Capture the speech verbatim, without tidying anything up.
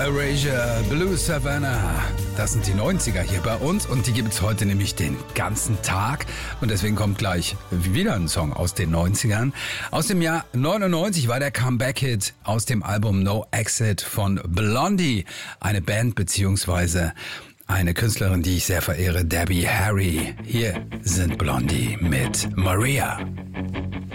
Erasure, Blue Savannah. Das sind die neunziger hier bei uns und die gibt es heute nämlich den ganzen Tag. Und deswegen kommt gleich wieder ein Song aus den neunzigern. Aus dem Jahr neunundneunzig war der Comeback-Hit aus dem Album No Exit von Blondie. Eine Band beziehungsweise eine Künstlerin, die ich sehr verehre, Debbie Harry. Hier sind Blondie mit Maria.